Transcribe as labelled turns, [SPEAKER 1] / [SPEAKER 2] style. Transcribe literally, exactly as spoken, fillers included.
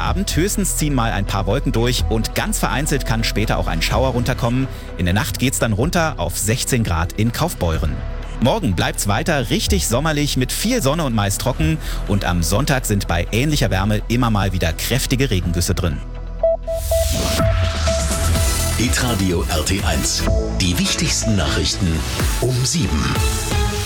[SPEAKER 1] Abend. Höchstens ziehen mal ein paar Wolken durch und ganz vereinzelt kann später auch ein Schauer runterkommen. In der Nacht geht's dann runter auf sechzehn Grad in Kaufbeuren. Morgen bleibt's weiter richtig sommerlich mit viel Sonne und meist trocken. Und am Sonntag sind bei ähnlicher Wärme immer mal wieder kräftige Regengüsse drin.
[SPEAKER 2] Hitradio R T eins. Die wichtigsten Nachrichten um sieben.